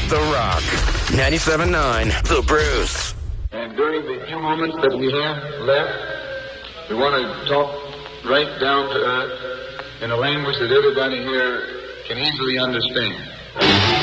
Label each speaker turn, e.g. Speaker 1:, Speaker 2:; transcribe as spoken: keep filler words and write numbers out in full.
Speaker 1: The Rock. ninety-seven point nine, The Bruce.
Speaker 2: And during the few moments that we have left, we want to talk right down to earth in a language that everybody here can easily understand.